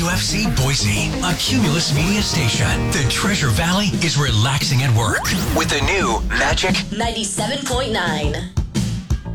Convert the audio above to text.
WQFC Boise, a Cumulus Media station. The Treasure Valley is relaxing at work with the new Magic 97.9.